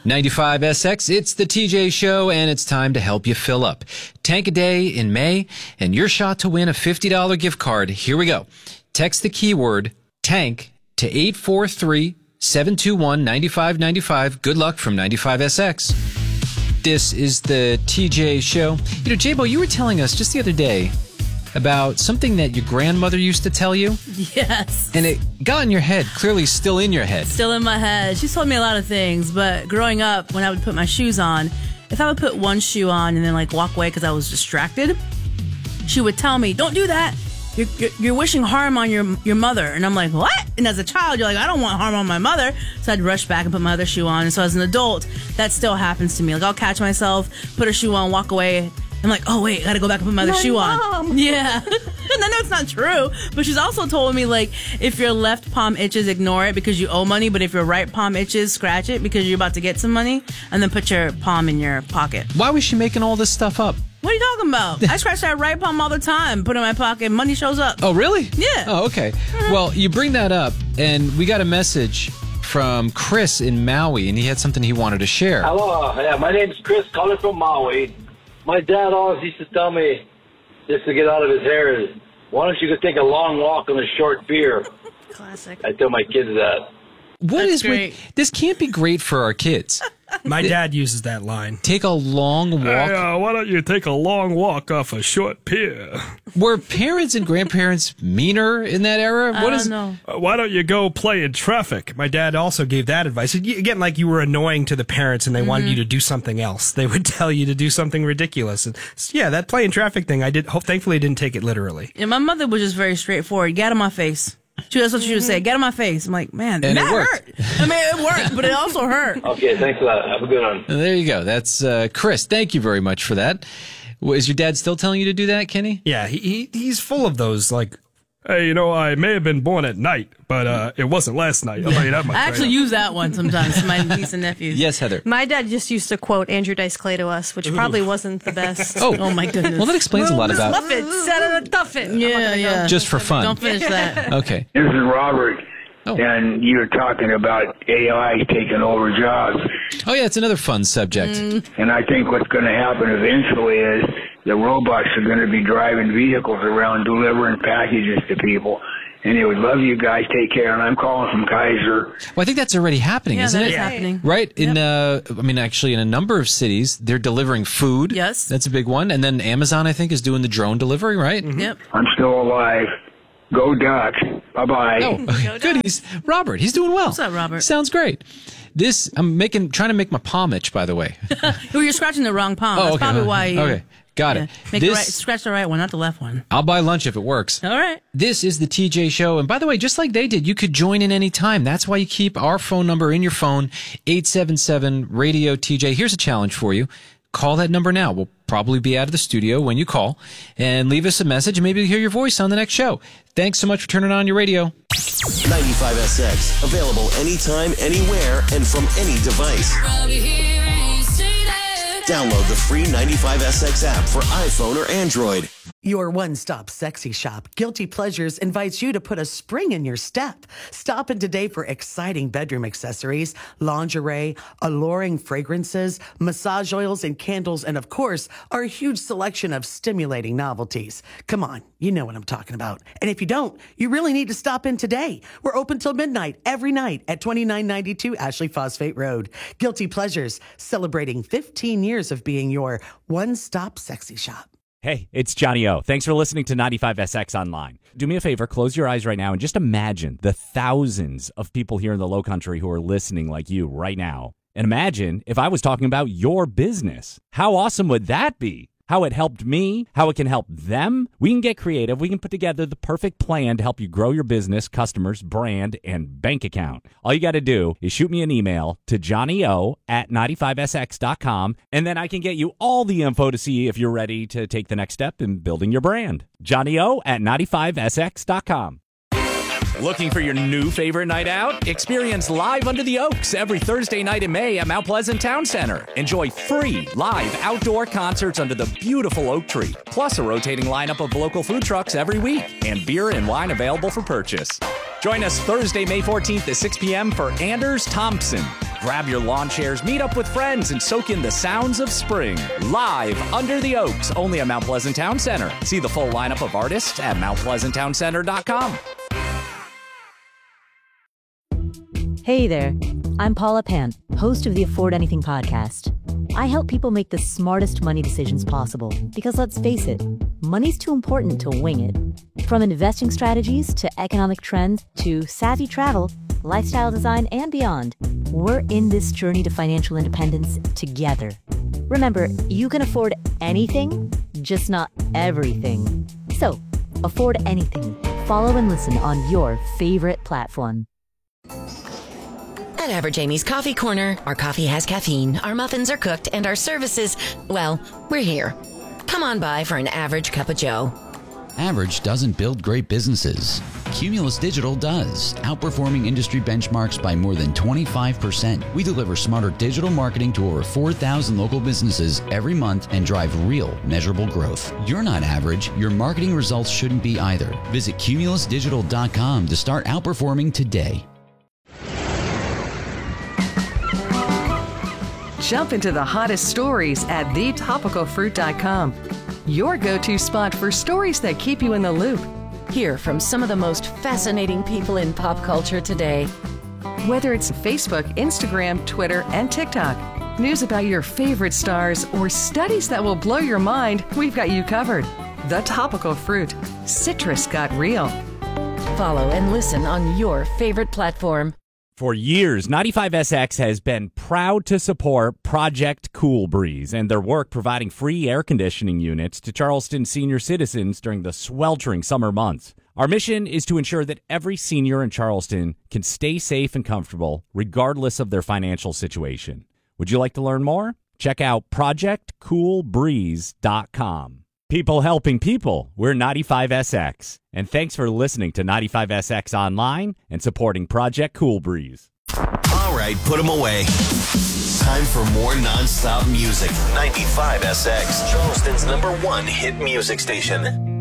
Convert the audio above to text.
95SX, it's the TJ Show, and it's time to help you fill up. Tank a day in May, and your shot to win a $50 gift card. Here we go. Text the keyword TANK to 843-721-9595. Good luck from 95SX. This is the TJ Show. You know, J-Bo, you were telling us just the other day about something that your grandmother used to tell you. Yes. And it got in your head, clearly still in your head. Still in my head. She told me a lot of things, but growing up, when I would put my shoes on, if I would put one shoe on and then walk away because I was distracted, she would tell me, don't do that. You're wishing harm on your mother. And I'm like, what? And as a child, you're like, I don't want harm on my mother. So I'd rush back and put my other shoe on. And so as an adult, that still happens to me. I'll catch myself, put a shoe on, walk away. I'm like, oh, wait, I got to go back and put my other shoe on. Yeah. And I know it's not true. But she's also told me, if your left palm itches, ignore it because you owe money. But if your right palm itches, scratch it because you're about to get some money. And then put your palm in your pocket. Why was she making all this stuff up? What are you talking about? I scratch that right palm all the time. Put it in my pocket. Money shows up. Oh, really? Yeah. Oh, okay. Mm-hmm. Well, you bring that up, and we got a message from Chris in Maui, and he had something he wanted to share. Hello. Yeah, my name's Chris, calling from Maui. My dad always used to tell me, just to get out of his hair, is, why don't you go take a long walk on a short beer? Classic. I tell my kids that. That's great. This can't be great for our kids. My dad uses that line. Take a long walk. Hey, why don't you take a long walk off a short pier? Were parents and grandparents meaner in that era? I don't know. Why don't you go play in traffic? My dad also gave that advice. Again, like you were annoying to the parents and they wanted you to do something else. They would tell you to do something ridiculous. And yeah, that play in traffic thing, thankfully I didn't take it literally. Yeah, my mother was just very straightforward. Get out of my face. That's what she would say. Get out of my face. I'm like, man, and that hurt. I mean, it worked, but it also hurt. Okay, thanks for that. Have a good one. There you go. That's Chris. Thank you very much for that. Is your dad still telling you to do that, Kenny? Yeah, he's full of those, hey, I may have been born at night, but it wasn't last night. I'll tell you that much. I actually use that one sometimes to my niece and nephews. Yes, Heather. My dad just used to quote Andrew Dice Clay to us, which probably wasn't the best. Oh my goodness. Well, that explains a lot about... Duffin. Yeah. Just for fun. Don't finish that. Okay. This is Robert. Oh. And you're talking about AI taking over jobs. Oh, yeah, it's another fun subject. And I think what's going to happen eventually is the robots are going to be driving vehicles around delivering packages to people. And they would love you guys. Take care. And I'm calling from Kaiser. Well, I think that's already happening, isn't that it? is happening. Right? Actually, in a number of cities, they're delivering food. Yes. That's a big one. And then Amazon, I think, is doing the drone delivery, right? Mm-hmm. Yep. I'm still alive. Go Ducks. Bye-bye. Oh, good. Robert. He's doing well. What's up, Robert? Sounds great. I'm trying to make my palm itch, by the way. Well, you're scratching the wrong palm. That's probably why you... Okay. Got it. Scratch the right one, not the left one. I'll buy lunch if it works. All right. This is the TJ Show. And by the way, just like they did, you could join in any time. That's why you keep our phone number in your phone, 877-RADIO-TJ. Here's a challenge for you. Call that number now. We'll probably be out of the studio when you call. And leave us a message, and maybe we'll hear your voice on the next show. Thanks so much for turning on your radio. 95SX. Available anytime, anywhere, and from any device. Download the free 95SX app for iPhone or Android. Your one-stop sexy shop, Guilty Pleasures, invites you to put a spring in your step. Stop in today for exciting bedroom accessories, lingerie, alluring fragrances, massage oils and candles, and of course, our huge selection of stimulating novelties. Come on, you know what I'm talking about. And if you don't, you really need to stop in today. We're open till midnight every night at 2992 Ashley Phosphate Road. Guilty Pleasures, celebrating 15 years of being your one-stop sexy shop. Hey, it's Johnny O. Thanks for listening to 95SX Online. Do me a favor, close your eyes right now and just imagine the thousands of people here in the Low Country who are listening like you right now. And imagine if I was talking about your business. How awesome would that be? How it helped me, how it can help them. We can get creative. We can put together the perfect plan to help you grow your business, customers, brand, and bank account. All you got to do is shoot me an email to johnnyo@95sx.com, and then I can get you all the info to see if you're ready to take the next step in building your brand. johnnyo@95sx.com. Looking for your new favorite night out? Experience Live Under the Oaks every Thursday night in May at Mount Pleasant Town Center. Enjoy free live outdoor concerts under the beautiful oak tree, plus a rotating lineup of local food trucks every week, and beer and wine available for purchase. Join us Thursday, May 14th at 6 p.m. for Anders Thompson, Grab your lawn chairs, meet up with friends, and soak in the sounds of spring. Live under the Oaks, only at Mount Pleasant Town Center. See the full lineup of artists at MountPleasantTownCenter.com. Hey there, I'm Paula Pant, host of the Afford Anything podcast. I help people make the smartest money decisions possible because, let's face it, money's too important to wing it. From investing strategies to economic trends to savvy travel, lifestyle design, and beyond, we're in this journey to financial independence together. Remember, you can afford anything, just not everything. So, afford anything. Follow and listen on your favorite platform. At Average Amy's Coffee Corner, our coffee has caffeine, our muffins are cooked, and our services, well, we're here. Come on by for an average cup of joe. Average doesn't build great businesses. Cumulus Digital does, outperforming industry benchmarks by more than 25%. We deliver smarter digital marketing to over 4,000 local businesses every month and drive real, measurable growth. You're not average. Your marketing results shouldn't be either. Visit cumulusdigital.com to start outperforming today. Jump into the hottest stories at thetopicalfruit.com. Your go-to spot for stories that keep you in the loop. Hear from some of the most fascinating people in pop culture today. Whether it's Facebook, Instagram, Twitter, and TikTok, news about your favorite stars, or studies that will blow your mind, we've got you covered. The Topical Fruit. Citrus got real. Follow and listen on your favorite platform. For years, 95SX has been proud to support Project Cool Breeze and their work providing free air conditioning units to Charleston senior citizens during the sweltering summer months. Our mission is to ensure that every senior in Charleston can stay safe and comfortable regardless of their financial situation. Would you like to learn more? Check out ProjectCoolBreeze.com. People helping people. We're 95SX. And thanks for listening to 95SX Online and supporting Project Cool Breeze. All right, put them away. Time for more nonstop music. 95SX, Charleston's #1 hit music station.